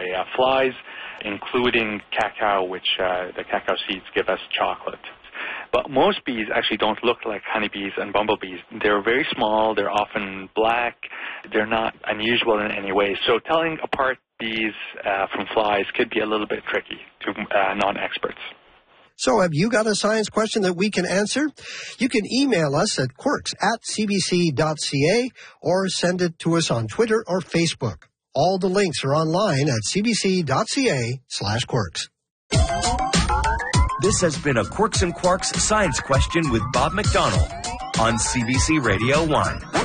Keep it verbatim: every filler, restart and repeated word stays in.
uh, flies, including cacao, which uh, the cacao seeds give us chocolate. But most bees actually don't look like honeybees and bumblebees. They're very small. They're often black. They're not unusual in any way. So telling apart bees uh, from flies could be a little bit tricky to uh, non-experts. So have you got a science question that we can answer? You can email us at quirks at c b c dot c a or send it to us on Twitter or Facebook. All the links are online at c b c dot c a slash quirks. This has been a Quirks and Quarks science question with Bob McDonnell on C B C Radio one.